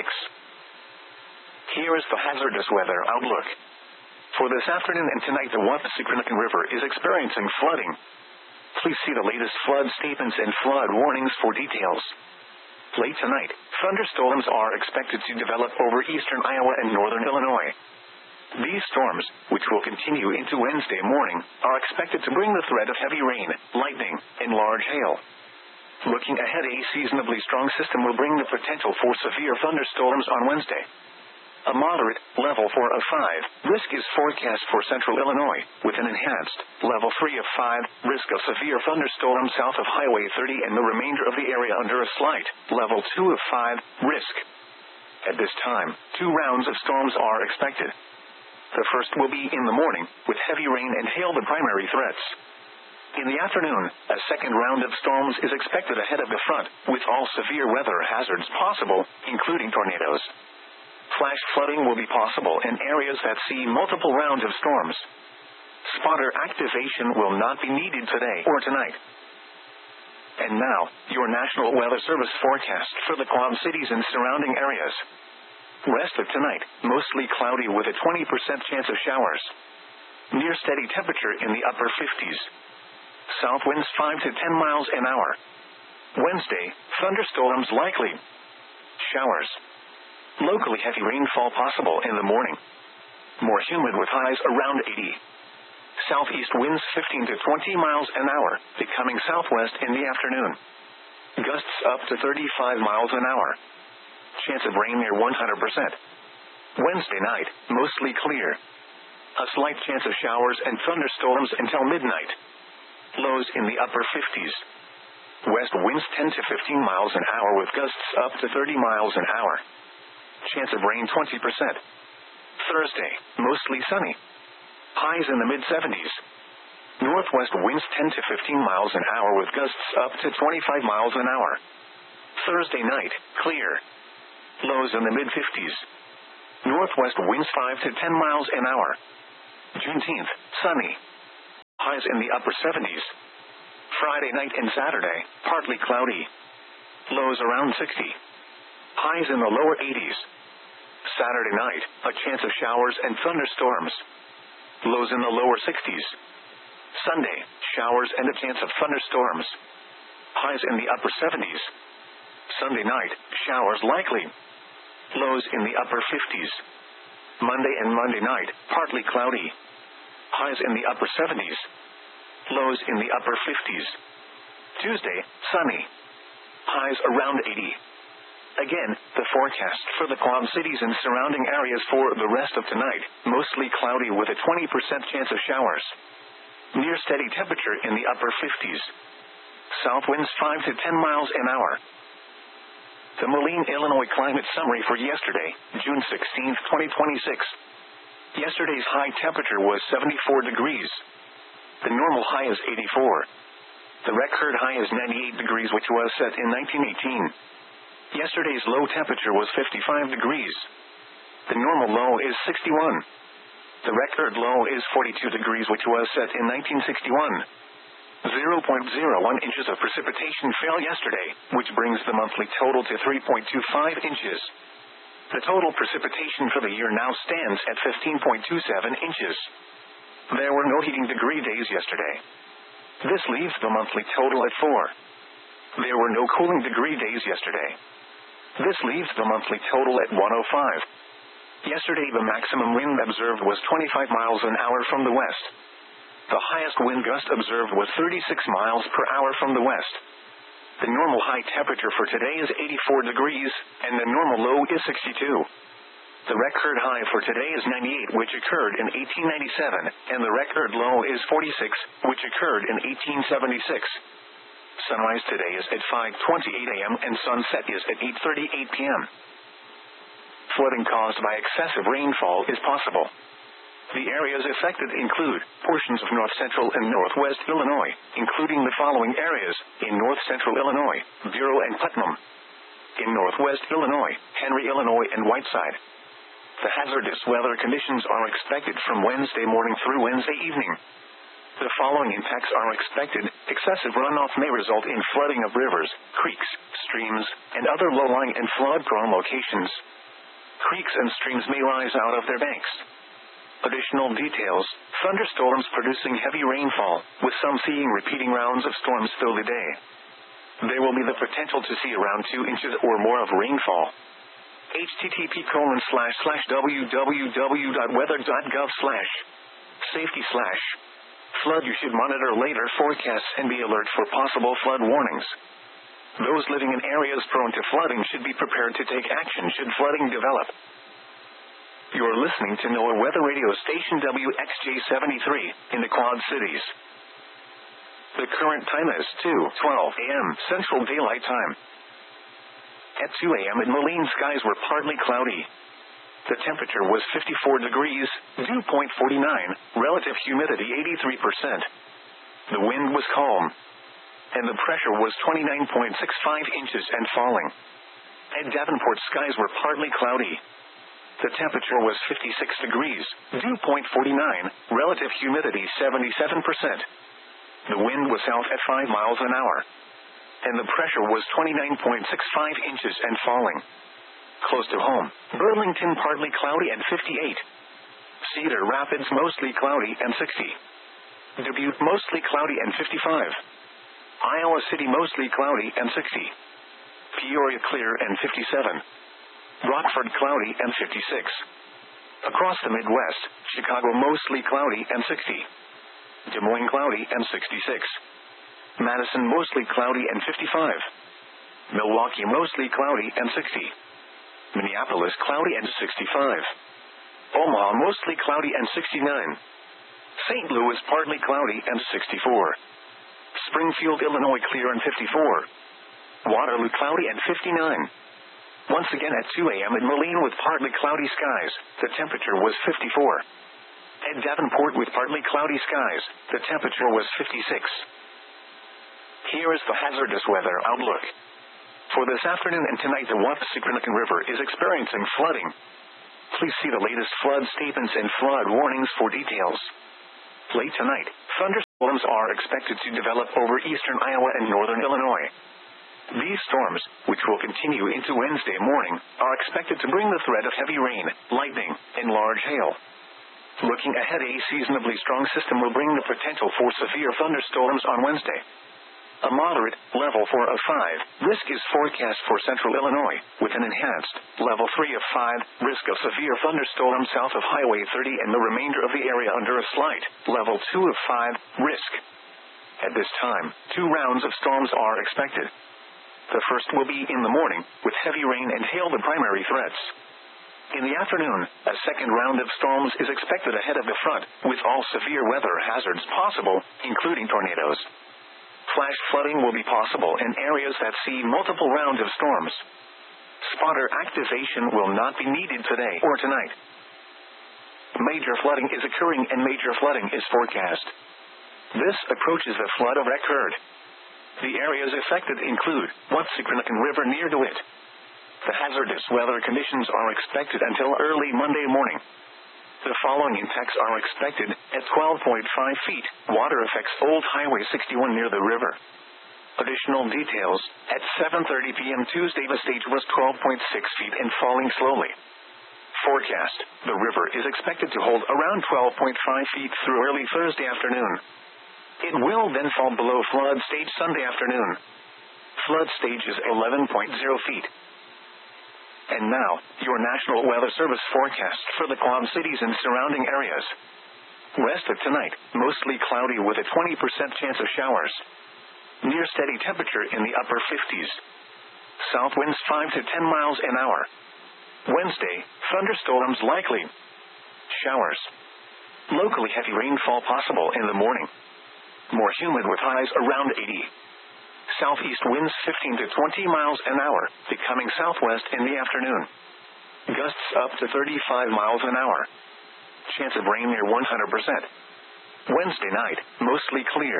Here is the hazardous weather outlook. For this afternoon and tonight, the Wappasee-Quinnipiac River is experiencing flooding. Please see the latest flood statements and flood warnings for details. Late tonight, thunderstorms are expected to develop over eastern Iowa and northern Illinois. These storms, which will continue into Wednesday morning, are expected to bring the threat of heavy rain, lightning, and large hail. Looking ahead, a seasonably strong system will bring the potential for severe thunderstorms on Wednesday. A moderate, level four of five, risk is forecast for central Illinois, with an enhanced, level three of five, risk of severe thunderstorms south of Highway thirty and the remainder of the area under a slight, level two of five, risk. At this time, two rounds of storms are expected. The first will be in the morning, with heavy rain and hail the primary threats. In the afternoon, a second round of storms is expected ahead of the front, with all severe weather hazards possible, including tornadoes. Flash flooding will be possible in areas that see multiple rounds of storms. Spotter activation will not be needed today or tonight. And now, your National Weather Service forecast for the Quad Cities and surrounding areas. Rest of tonight, mostly cloudy with a twenty percent chance of showers. Near steady temperature in the upper fifties. South winds five to ten miles an hour. Wednesday, thunderstorms likely. Showers. Locally heavy rainfall possible in the morning. More humid with highs around eighty. Southeast winds fifteen to twenty miles an hour, becoming southwest in the afternoon. Gusts up to thirty-five miles an hour. Chance of rain near one hundred percent. Wednesday night, mostly clear. A slight chance of showers and thunderstorms until midnight. Lows in the upper fifties. West winds ten to fifteen miles an hour with gusts up to thirty miles an hour. Chance of rain twenty percent. Thursday, mostly sunny. Highs in the mid-seventies. Northwest winds ten to fifteen miles an hour with gusts up to twenty-five miles an hour. Thursday night, clear. Lows in the mid-fifties. Northwest winds five to ten miles an hour. Juneteenth, sunny. Highs highs in the upper seventies. Friday night and Saturday, partly cloudy. Lows around sixty. Highs in the lower eighties. Saturday night, a chance of showers and thunderstorms. Lows in the lower sixties. Sunday, showers and a chance of thunderstorms. Highs in the upper seventies. Sunday night, showers likely. Lows in the upper fifties. Monday and Monday night, partly cloudy. Highs in the upper seventies. Lows in the upper fifties. Tuesday, sunny. Highs around eighty. Again, the forecast for the Quad Cities and surrounding areas for the rest of tonight, mostly cloudy with a twenty percent chance of showers. Near steady temperature in the upper fifties. South winds five to ten miles an hour. The Moline, Illinois climate summary for yesterday, June sixteenth, twenty twenty-six. Yesterday's high temperature was seventy-four degrees. The normal high is eighty-four. The record high is ninety-eight degrees, which was set in nineteen eighteen. Yesterday's low temperature was fifty-five degrees. The normal low is sixty-one. The record low is forty-two degrees, which was set in nineteen sixty-one. zero point zero one inches of precipitation fell yesterday, which brings the monthly total to three point two five inches. The total precipitation for the year now stands at fifteen point two seven inches. There were no heating degree days yesterday. This leaves the monthly total at four. There were no cooling degree days yesterday. This leaves the monthly total at one oh five. Yesterday the maximum wind observed was twenty-five miles an hour from the west. The highest wind gust observed was thirty-six miles per hour from the west. The normal high temperature for today is eighty-four degrees, and the normal low is sixty-two. The record high for today is ninety-eight, which occurred in eighteen ninety-seven, and the record low is forty-six, which occurred in eighteen seventy-six. Sunrise today is at five twenty-eight a m and sunset is at eight thirty-eight p m Flooding caused by excessive rainfall is possible. The areas affected include portions of north-central and northwest Illinois, including the following areas: in north-central Illinois, Bureau and Putnam; in northwest Illinois, Henry, Illinois, and Whiteside. The hazardous weather conditions are expected from Wednesday morning through Wednesday evening. The following impacts are expected. Excessive runoff may result in flooding of rivers, creeks, streams, and other low-lying and flood-prone locations. Creeks and streams may rise out of their banks. Additional details: thunderstorms producing heavy rainfall, with some seeing repeating rounds of storms through the day. There will be the potential to see around two inches or more of rainfall. http colon slash slash www.weather.gov slash safety slash flood. You should monitor later forecasts and be alert for possible flood warnings. Those living in areas prone to flooding should be prepared to take action should flooding develop. You're listening to NOAA Weather Radio Station W X J seventy-three in the Quad Cities. The current time is two twelve a m Central Daylight Time. At two a m in Moline, skies were partly cloudy. The temperature was fifty-four degrees, dew point forty-nine, relative humidity eighty-three percent. The wind was calm, and the pressure was twenty-nine point six five inches and falling. At Davenport, skies were partly cloudy. The temperature was fifty-six degrees, dew point forty-nine, relative humidity seventy-seven percent. The wind was south at five miles an hour, and the pressure was twenty-nine point six five inches and falling. Close to home, Burlington partly cloudy and fifty-eight. Cedar Rapids mostly cloudy and sixty. Dubuque mostly cloudy and fifty-five. Iowa City mostly cloudy and sixty. Peoria clear and fifty-seven. Rockford cloudy and fifty-six. Across the Midwest, Chicago mostly cloudy and sixty. Des Moines cloudy and sixty-six. Madison mostly cloudy and fifty-five. Milwaukee mostly cloudy and sixty. Minneapolis cloudy and sixty-five. Omaha mostly cloudy and sixty-nine. Saint Louis partly cloudy and sixty-four. Springfield, Illinois clear and fifty-four. Waterloo cloudy and fifty-nine. Once again at two a m in Moline with partly cloudy skies, the temperature was fifty-four. At Davenport with partly cloudy skies, the temperature was fifty-six. Here is the hazardous weather outlook. For this afternoon and tonight, the Wappasee-Quinnipiac River is experiencing flooding. Please see the latest flood statements and flood warnings for details. Late tonight, thunder Storms are expected to develop over eastern Iowa and northern Illinois. These storms, which will continue into Wednesday morning, are expected to bring the threat of heavy rain, lightning, and large hail. Looking ahead, a seasonably strong system will bring the potential for severe thunderstorms on Wednesday. A moderate, level four of five, risk is forecast for central Illinois, with an enhanced, level three of five, risk of severe thunderstorms south of Highway thirty and the remainder of the area under a slight, level two of five, risk. At this time, two rounds of storms are expected. The first will be in the morning, with heavy rain and hail the primary threats. In the afternoon, a second round of storms is expected ahead of the front, with all severe weather hazards possible, including tornadoes. Flash flooding will be possible in areas that see multiple rounds of storms. Spotter activation will not be needed today or tonight. Major flooding is occurring and major flooding is forecast. This approaches the flood of record. The areas affected include Watsicanacan River near DeWitt. The hazardous weather conditions are expected until early Monday morning. The following impacts are expected at twelve point five feet. Water affects Old Highway sixty-one near the river. Additional details, at seven thirty p.m. Tuesday the stage was twelve point six feet and falling slowly. Forecast, the river is expected to hold around twelve point five feet through early Thursday afternoon. It will then fall below flood stage Sunday afternoon. Flood stage is eleven point zero feet. And now, your National Weather Service forecast for the Quad Cities and surrounding areas. West of tonight, mostly cloudy with a twenty percent chance of showers. Near steady temperature in the upper fifties. South winds five to ten miles an hour. Wednesday, thunderstorms likely. Showers. Locally heavy rainfall possible in the morning. More humid with highs around eighty. Southeast winds fifteen to twenty miles an hour, becoming southwest in the afternoon. Gusts up to thirty-five miles an hour. Chance of rain near one hundred percent. Wednesday night, mostly clear.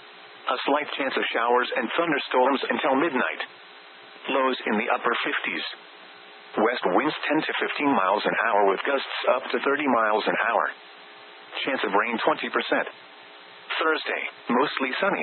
A slight chance of showers and thunderstorms until midnight. Lows in the upper fifties. West winds ten to fifteen miles an hour with gusts up to thirty miles an hour. Chance of rain twenty percent. Thursday, mostly sunny.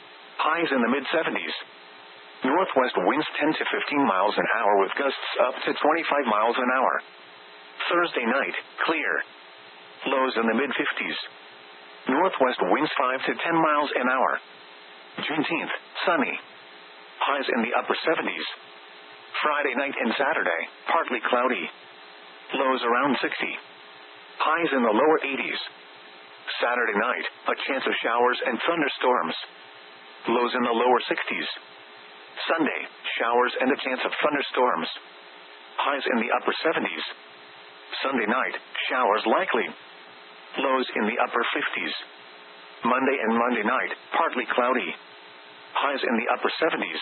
Highs in the mid-seventies. Northwest winds ten to fifteen miles an hour with gusts up to twenty-five miles an hour. Thursday night, clear. Lows in the mid-fifties. Northwest winds five to ten miles an hour. Juneteenth, sunny. Highs in the upper seventies. Friday night and Saturday, partly cloudy. Lows around sixty. Highs in the lower eighties. Saturday night, a chance of showers and thunderstorms. Lows in the lower sixties. Sunday, showers and a chance of thunderstorms. Highs in the upper seventies. Sunday night, showers likely. Lows in the upper fifties. Monday and Monday night, partly cloudy. Highs in the upper seventies.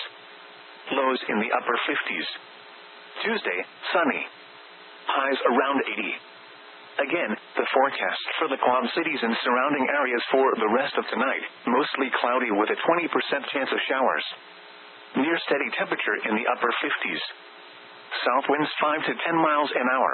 Lows in the upper fifties. Tuesday, sunny. Highs around eighty. Again, the forecast for the Quad Cities and surrounding areas for the rest of tonight, mostly cloudy with a twenty percent chance of showers. Near steady temperature in the upper fifties. South winds five to ten miles an hour.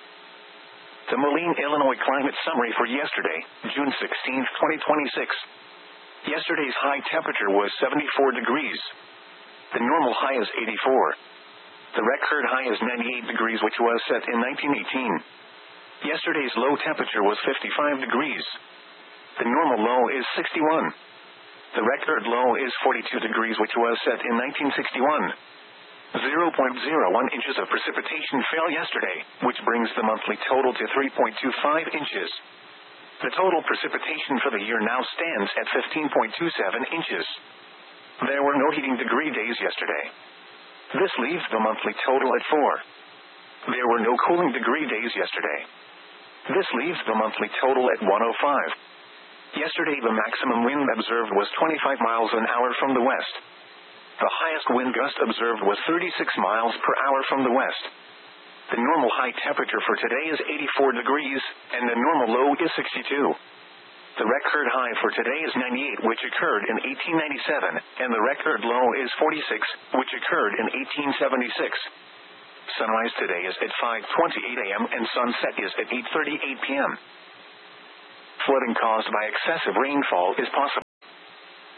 The Moline, Illinois climate summary for yesterday, June sixteenth, twenty twenty-six. Yesterday's high temperature was seventy-four degrees. The normal high is eighty-four. The record high is ninety-eight degrees, which was set in nineteen eighteen. Yesterday's low temperature was fifty-five degrees. The normal low is sixty-one. The record low is forty-two degrees, which was set in nineteen sixty-one. zero point zero one inches of precipitation fell yesterday, which brings the monthly total to three point two five inches. The total precipitation for the year now stands at fifteen point two seven inches. There were no heating degree days yesterday. This leaves the monthly total at four. There were no cooling degree days yesterday. This leaves the monthly total at one oh five. Yesterday the maximum wind observed was twenty-five miles an hour from the west. The highest wind gust observed was thirty-six miles per hour from the west. The normal high temperature for today is eighty-four degrees, and the normal low is sixty-two. The record high for today is ninety-eight, which occurred in eighteen ninety-seven, and the record low is forty-six, which occurred in eighteen seventy-six. Sunrise today is at five twenty-eight a.m. and sunset is at eight thirty-eight p.m. Flooding caused by excessive rainfall is possible.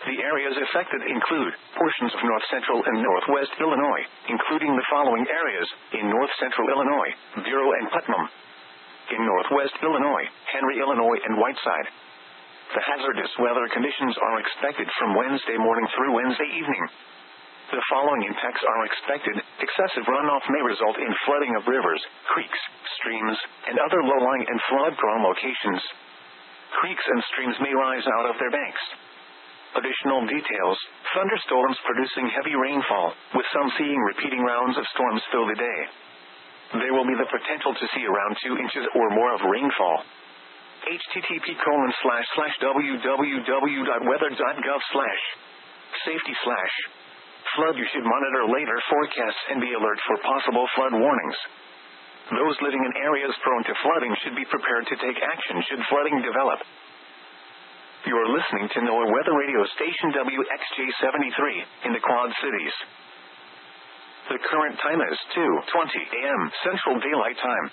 The areas affected include portions of north central and northwest Illinois, including the following areas: in north central Illinois, Bureau and Putnam; in northwest Illinois, Henry, Illinois, and Whiteside. The hazardous weather conditions are expected from Wednesday morning through Wednesday evening. The following impacts are expected: excessive runoff may result in flooding of rivers, creeks, streams, and other low-lying and flood-prone locations. Creeks and streams may rise out of their banks. Additional details: thunderstorms producing heavy rainfall, with some seeing repeating rounds of storms through the day. There will be the potential to see around two inches or more of rainfall. http colon slash slash www.weather.gov slash safety slash flood. You should monitor later forecasts and be alert for possible flood warnings. Those living in areas prone to flooding should be prepared to take action should flooding develop. You are listening to NOAA Weather Radio Station W X J seventy-three in the Quad Cities. The current time is two twenty a m Central Daylight Time.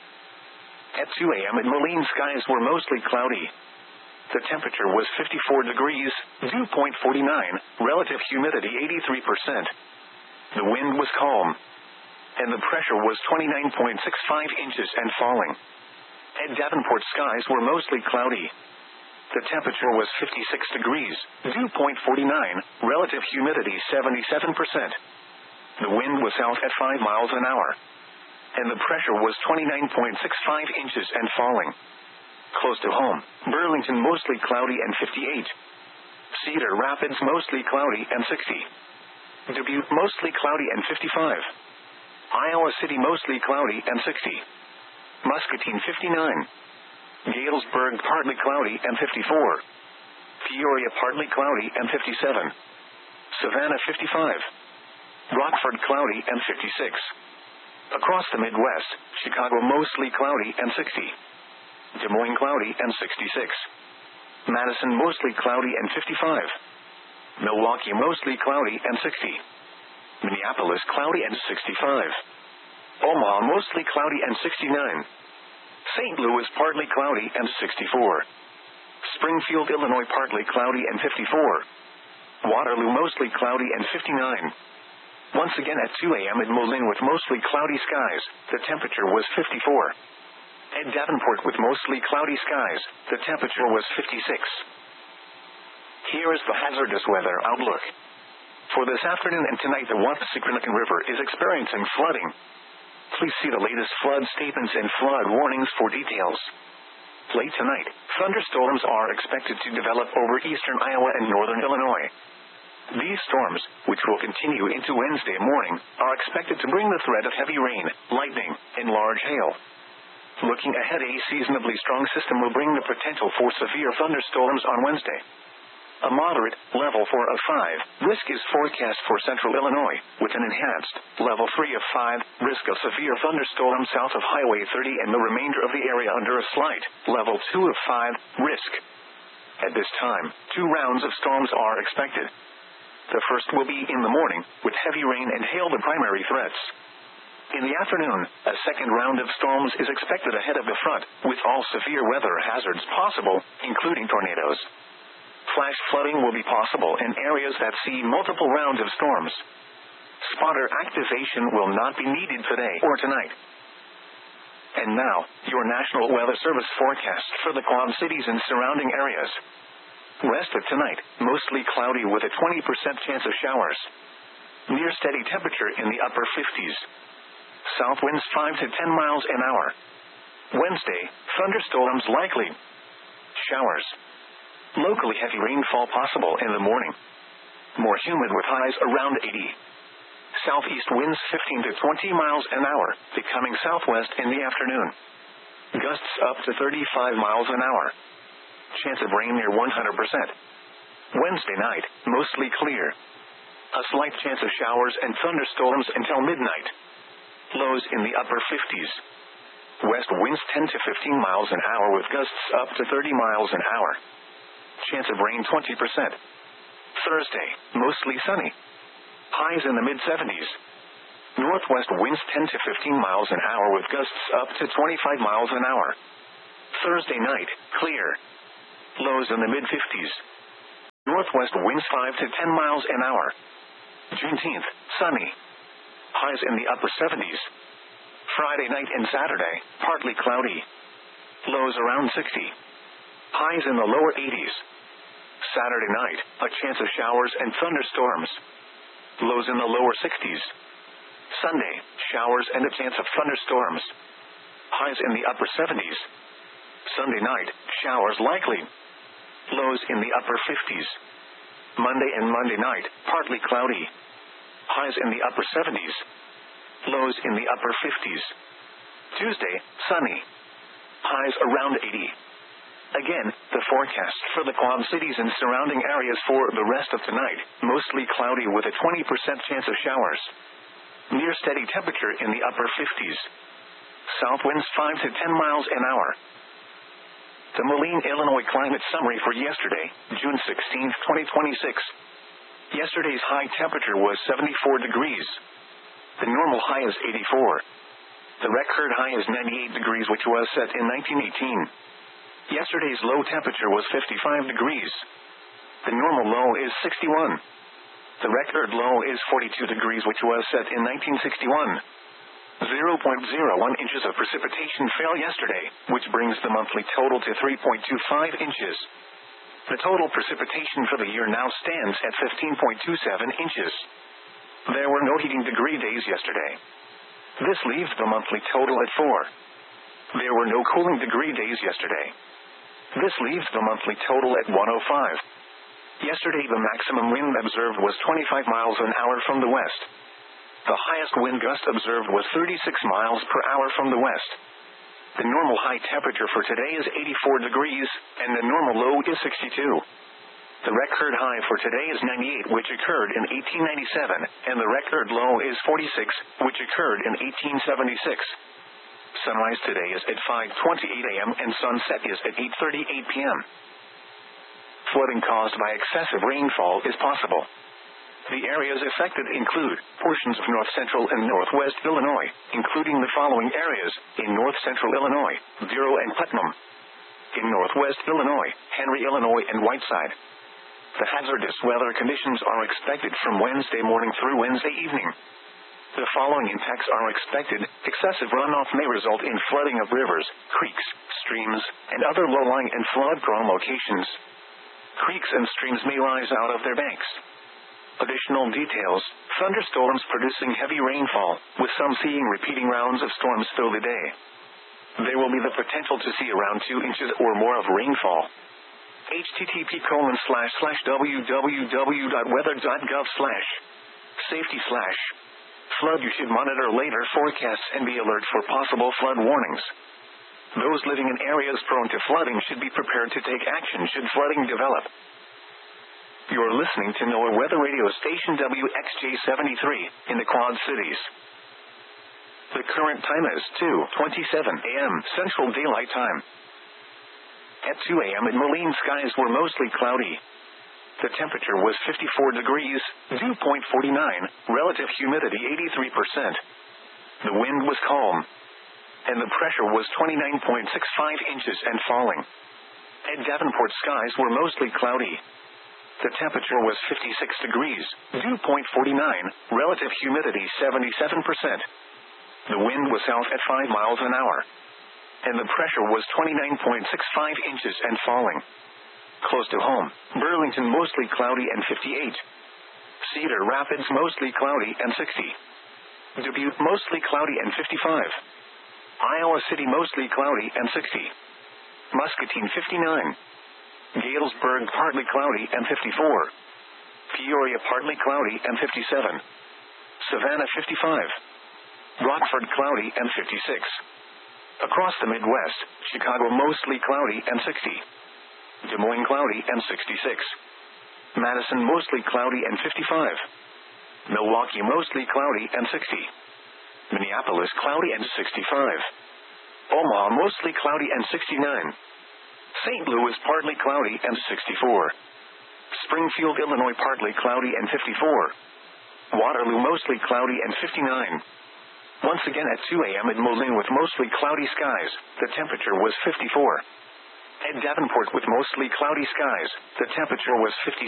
At two a m in Moline, skies were mostly cloudy. The temperature was fifty-four degrees, dew point forty-nine, relative humidity eighty-three percent. The wind was calm, and the pressure was twenty-nine point six five inches and falling. At Davenport, skies were mostly cloudy. The temperature was fifty-six degrees, dew point forty-nine, relative humidity seventy-seven percent. The wind was south at five miles an hour, and the pressure was twenty-nine point six five inches and falling. Close to home, Burlington mostly cloudy and fifty-eight. Cedar Rapids mostly cloudy and sixty. Dubuque mostly cloudy and fifty-five. Iowa City mostly cloudy and sixty. Muscatine fifty-nine. Galesburg partly cloudy and fifty-four. Peoria partly cloudy and fifty-seven. Savannah fifty-five. Rockford cloudy and fifty-six. Across the Midwest, Chicago mostly cloudy and sixty. Des Moines cloudy and sixty-six. Madison mostly cloudy and fifty-five. Milwaukee mostly cloudy and sixty. Minneapolis cloudy and sixty-five. Omaha mostly cloudy and sixty-nine. Saint Louis partly cloudy and sixty-four. Springfield, Illinois partly cloudy and fifty-four. Waterloo mostly cloudy and fifty-nine. Once again at two a m in Moline with mostly cloudy skies, the temperature was fifty-four. At Davenport with mostly cloudy skies, the temperature was fifty-six. Here is the hazardous weather outlook. For this afternoon and tonight, the Wathasiquanican River is experiencing flooding. Please see the latest flood statements and flood warnings for details. Late tonight, thunderstorms are expected to develop over eastern Iowa and northern Illinois. These storms, which will continue into Wednesday morning, are expected to bring the threat of heavy rain, lightning, and large hail. Looking ahead, a seasonably strong system will bring the potential for severe thunderstorms on Wednesday. A moderate, level four of five, risk is forecast for central Illinois, with an enhanced, level three of five, risk of severe thunderstorms south of Highway thirty and the remainder of the area under a slight, level two of five, risk. At this time, two rounds of storms are expected. The first will be in the morning, with heavy rain and hail the primary threats. In the afternoon, a second round of storms is expected ahead of the front, with all severe weather hazards possible, including tornadoes. Flash flooding will be possible in areas that see multiple rounds of storms. Spotter activation will not be needed today or tonight. And now, your National Weather Service forecast for the Quad Cities and surrounding areas. Rest of tonight, mostly cloudy with a twenty percent chance of showers. Near steady temperature in the upper fifties. South winds five to ten miles an hour. Wednesday, thunderstorms likely. Showers. Locally heavy rainfall possible in the morning. More humid with highs around eighty. Southeast winds fifteen to twenty miles an hour, becoming southwest in the afternoon. Gusts up to thirty-five miles an hour. Chance of rain near one hundred percent. Wednesday night, mostly clear. A slight chance of showers and thunderstorms until midnight. Lows in the upper fifties. West winds ten to fifteen miles an hour with gusts up to thirty miles an hour. Chance of rain twenty percent. Thursday, mostly sunny. Highs in the mid-seventies. Northwest winds ten to fifteen miles an hour with gusts up to twenty-five miles an hour. Thursday night, clear. Lows in the mid-fifties. northwest winds five to ten miles an hour. Juneteenth, sunny. Highs in the upper seventies. Friday night and Saturday, partly cloudy. Lows around sixty. Highs in the lower eighties. Saturday night, a chance of showers and thunderstorms. Lows in the lower sixties. Sunday, showers and a chance of thunderstorms. Highs in the upper seventies. Sunday night, showers likely. Lows in the upper fifties. Monday and Monday night, partly cloudy. Highs in the upper seventies. Lows in the upper fifties. Tuesday, sunny. Highs around eighty. Again, the forecast for the Quad Cities and surrounding areas for the rest of tonight, mostly cloudy with a twenty percent chance of showers. Near steady temperature in the upper fifties. South winds five to ten miles an hour. The Moline, Illinois climate summary for yesterday, June sixteenth, twenty twenty-six. Yesterday's high temperature was seventy-four degrees. The normal high is eighty-four. The record high is ninety-eight degrees, which was set in nineteen eighteen. Yesterday's low temperature was fifty-five degrees. The normal low is sixty-one. The record low is forty-two degrees, which was set in nineteen sixty-one. zero point zero one inches of precipitation fell yesterday, which brings the monthly total to three point two five inches. The total precipitation for the year now stands at fifteen point two seven inches. There were no heating degree days yesterday. This leaves the monthly total at four. There were no cooling degree days yesterday. This leaves the monthly total at one oh five. Yesterday the maximum wind observed was twenty-five miles an hour from the west. The highest wind gust observed was thirty-six miles per hour from the west. The normal high temperature for today is eighty-four degrees, and the normal low is sixty-two. The record high for today is ninety-eight, which occurred in eighteen ninety-seven, and the record low is forty-six, which occurred in eighteen seventy-six. Sunrise today is at five twenty-eight a m and sunset is at eight thirty-eight p m Flooding caused by excessive rainfall is possible. The areas affected include portions of north central and northwest Illinois, including the following areas: in north central Illinois, Bureau and Putnam; in northwest Illinois, Henry, Illinois, and Whiteside. The hazardous weather conditions are expected from Wednesday morning through Wednesday evening. The following impacts are expected: excessive runoff may result in flooding of rivers, creeks, streams, and other low-lying and flood-prone locations. Creeks and streams may rise out of their banks. Additional details: thunderstorms producing heavy rainfall, with some seeing repeating rounds of storms through the day. There will be the potential to see around two inches or more of rainfall. http colon slash slash www.weather.gov slash safety slash flood. You should monitor later forecasts and be alert for possible flood warnings. Those living in areas prone to flooding should be prepared to take action should flooding develop. You're listening to NOAA Weather Radio Station W X J seventy-three in the Quad Cities. The current time is two twenty-seven a m Central Daylight Time. At two a m in Moline, skies were mostly cloudy. The temperature was fifty-four degrees, dew point forty-nine, relative humidity eighty-three percent. The wind was calm, and the pressure was twenty-nine point six five inches and falling. At Davenport, skies were mostly cloudy. The temperature was fifty-six degrees, dew point forty-nine, relative humidity seventy-seven percent. The wind was south at five miles an hour, and the pressure was twenty-nine point six five inches and falling. Close to home, Burlington mostly cloudy and fifty-eight. Cedar Rapids mostly cloudy and sixty. Dubuque mostly cloudy and fifty-five. Iowa City mostly cloudy and sixty. Muscatine fifty-nine. Galesburg partly cloudy and fifty-four. Peoria partly cloudy and fifty-seven. Savannah fifty-five. Rockford cloudy and fifty-six. Across the Midwest, Chicago mostly cloudy and sixty. Des Moines cloudy and sixty-six. Madison mostly cloudy and fifty-five. Milwaukee mostly cloudy and sixty. Minneapolis cloudy and sixty-five. Omaha mostly cloudy and sixty-nine. Saint Louis partly cloudy and sixty-four. Springfield, Illinois partly cloudy and fifty-four. Waterloo mostly cloudy and fifty-nine. Once again at two a m in Moline with mostly cloudy skies, the temperature was fifty-four. At Davenport with mostly cloudy skies, the temperature was fifty-six.